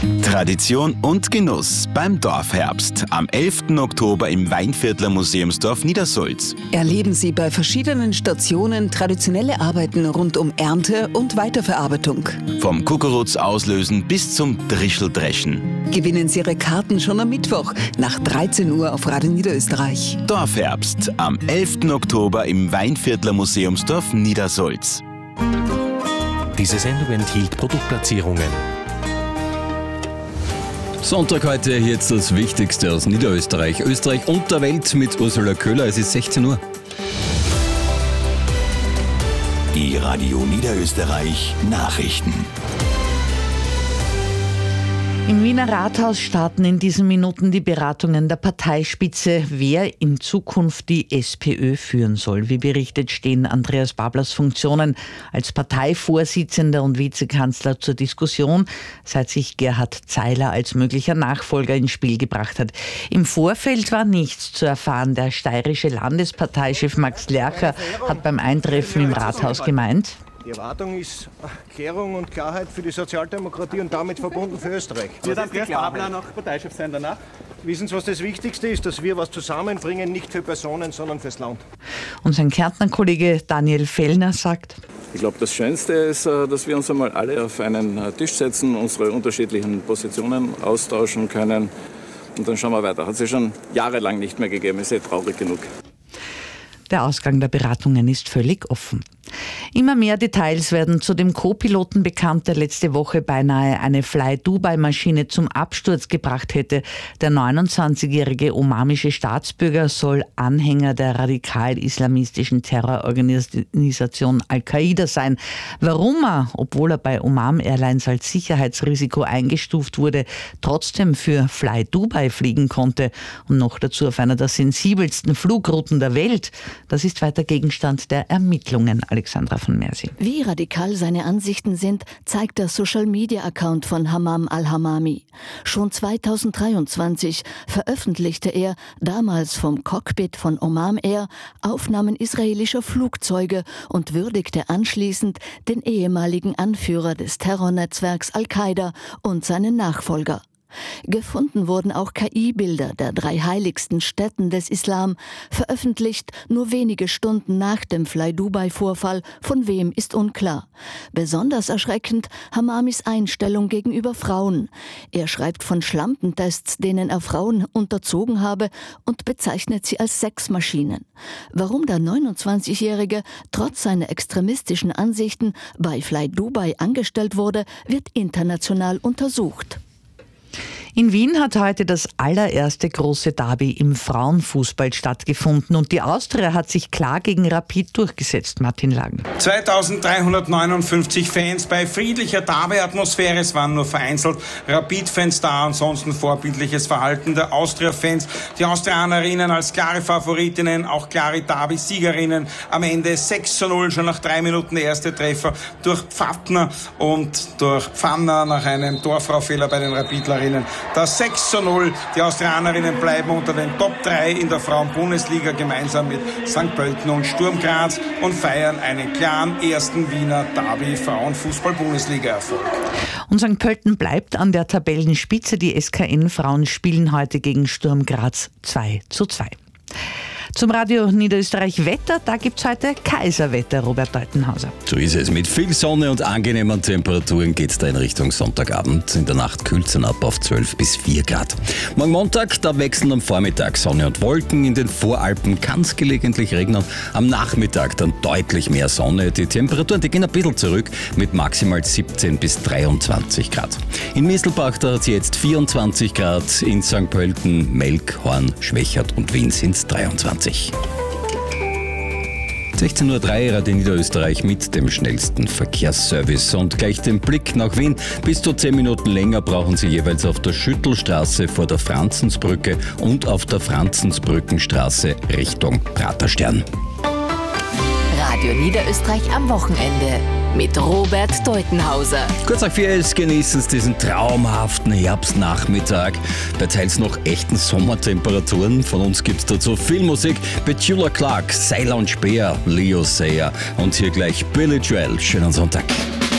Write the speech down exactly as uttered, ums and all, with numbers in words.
Tradition und Genuss beim Dorfherbst am elften Oktober im Weinviertler Museumsdorf Niedersulz. Erleben Sie bei verschiedenen Stationen traditionelle Arbeiten rund um Ernte und Weiterverarbeitung. Vom Kukuruz auslösen bis zum Drischeldreschen. Gewinnen Sie Ihre Karten schon am Mittwoch nach dreizehn Uhr auf Radio Niederösterreich. Dorfherbst am elften Oktober im Weinviertler Museumsdorf Niedersulz. Diese Sendung enthielt Produktplatzierungen. Sonntag heute, jetzt das Wichtigste aus Niederösterreich, Österreich und der Welt mit Ursula Köhler. Es ist sechzehn Uhr. Die Radio Niederösterreich Nachrichten. Im Wiener Rathaus starten in diesen Minuten die Beratungen der Parteispitze, wer in Zukunft die SPÖ führen soll. Wie berichtet, stehen Andreas Bablers Funktionen als Parteivorsitzender und Vizekanzler zur Diskussion, seit sich Gerhard Zeiler als möglicher Nachfolger ins Spiel gebracht hat. Im Vorfeld war nichts zu erfahren. Der steirische Landesparteichef Max Lercher hat beim Eintreffen im Rathaus gemeint: Die Erwartung ist Klärung und Klarheit für die Sozialdemokratie und damit verbunden für Österreich. Wird Andreas Babler noch Parteichef sein danach? Wissen Sie, was das Wichtigste ist? Dass wir was zusammenbringen, nicht für Personen, sondern fürs Land. Und sein Kärntner-Kollege Daniel Fellner sagt: Ich glaube, das Schönste ist, dass wir uns einmal alle auf einen Tisch setzen, unsere unterschiedlichen Positionen austauschen können und dann schauen wir weiter. Hat es ja schon jahrelang nicht mehr gegeben, ist eh traurig genug. Der Ausgang der Beratungen ist völlig offen. Immer mehr Details werden zu dem Co-Piloten bekannt, der letzte Woche beinahe eine Fly-Dubai-Maschine zum Absturz gebracht hätte. Der neunundzwanzigjährige omamische Staatsbürger soll Anhänger der radikal-islamistischen Terrororganisation Al-Qaida sein. Warum er, obwohl er bei Oman Airlines als Sicherheitsrisiko eingestuft wurde, trotzdem für Fly-Dubai fliegen konnte und noch dazu auf einer der sensibelsten Flugrouten der Welt, das ist weiter Gegenstand der Ermittlungen. Alexandra von Mersi. Wie radikal seine Ansichten sind, zeigt der Social-Media-Account von Hammam al-Hamami. Schon zweitausenddreiundzwanzig veröffentlichte er, damals vom Cockpit von Oman Air, Aufnahmen israelischer Flugzeuge und würdigte anschließend den ehemaligen Anführer des Terrornetzwerks Al-Qaida und seinen Nachfolger. Gefunden wurden auch K I-Bilder der drei heiligsten Stätten des Islam, veröffentlicht nur wenige Stunden nach dem Fly-Dubai-Vorfall, von wem ist unklar. Besonders erschreckend Hamamis Einstellung gegenüber Frauen. Er schreibt von Schlampentests, denen er Frauen unterzogen habe, und bezeichnet sie als Sexmaschinen. Warum der neunundzwanzigjährige trotz seiner extremistischen Ansichten bei Fly-Dubai angestellt wurde, wird international untersucht. In Wien hat heute das allererste große Derby im Frauenfußball stattgefunden und die Austria hat sich klar gegen Rapid durchgesetzt. Martin Lagen. zweitausenddreihundertneunundfünfzig Fans bei friedlicher Derby-Atmosphäre. Es waren nur vereinzelt Rapid-Fans da, ansonsten vorbildliches Verhalten der Austria-Fans. Die Austrianerinnen als klare Favoritinnen, auch klare Derby-Siegerinnen. Am Ende sechs zu null, schon nach drei Minuten der erste Treffer durch Pfattner und durch Pfanner nach einem Torfraufehler bei den Rapidlerinnen. Das sechs zu null. Die Austrianerinnen bleiben unter den Top drei in der Frauen-Bundesliga gemeinsam mit Sankt Pölten und Sturm Graz und feiern einen klaren ersten Wiener Derby-Frauenfußball-Bundesliga-Erfolg. Und Sankt Pölten bleibt an der Tabellenspitze. Die S K N-Frauen spielen heute gegen Sturm Graz zwei zu zwei. Zum Radio Niederösterreich Wetter, da gibt es heute Kaiserwetter, Robert Deutenhauser. So ist es. Mit viel Sonne und angenehmen Temperaturen geht es da in Richtung Sonntagabend. In der Nacht kühlt es dann ab auf zwölf bis vier Grad. Morgen Montag, da wechseln am Vormittag Sonne und Wolken. In den Voralpen kann es gelegentlich regnen. Am Nachmittag dann deutlich mehr Sonne. Die Temperaturen, die gehen ein bisschen zurück mit maximal siebzehn bis dreiundzwanzig Grad. In Mistelbach, da hat es jetzt vierundzwanzig Grad. In Sankt Pölten, Melk, Horn, Schwächert und Wien sind es dreiundzwanzig. sechzehn Uhr drei, Radio Niederösterreich mit dem schnellsten Verkehrsservice. Und gleich den Blick nach Wien. Bis zu zehn Minuten länger brauchen Sie jeweils auf der Schüttelstraße vor der Franzensbrücke und auf der Franzensbrückenstraße Richtung Praterstern. Radio Niederösterreich am Wochenende mit Robert Deutenhauser. Kurz nach vier ist, genießen Sie diesen traumhaften Herbstnachmittag bei teils noch echten Sommertemperaturen. Von uns gibt es dazu viel Musik. Petula Clark, Seiler und Speer, Leo Sayer und hier gleich Billy Joel. Schönen Sonntag.